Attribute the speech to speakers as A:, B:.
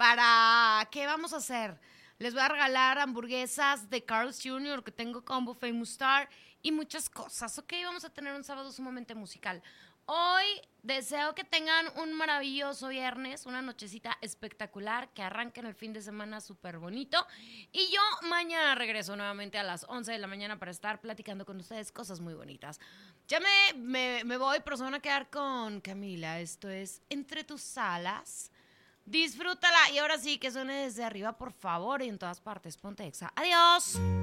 A: ¿Para qué vamos a hacer? Les voy a regalar hamburguesas de Carl's Jr. que tengo combo Famous Star y muchas cosas. Ok, vamos a tener un sábado sumamente musical. Hoy deseo que tengan un maravilloso viernes, una nochecita espectacular, que arranquen el fin de semana súper bonito. Y yo mañana regreso nuevamente a las 11 de la mañana para estar platicando con ustedes cosas muy bonitas. Ya me voy, pero se van a quedar con Camila. Esto es Entre tus alas. Disfrútala y ahora sí que suene desde arriba, por favor, y en todas partes. Ponte Exa. Adiós.